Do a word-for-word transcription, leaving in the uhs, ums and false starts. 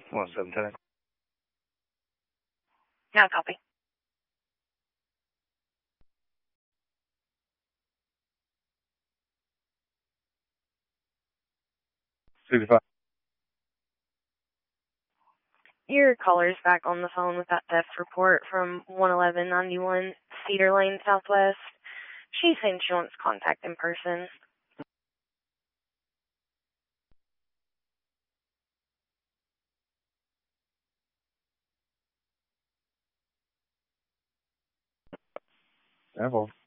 one seven ten. Yeah, copy. sixty-five. Your caller's back on the phone with that theft report from one eleven ninety-one Cedar Lane Southwest. She's saying she wants contact in person. Apple.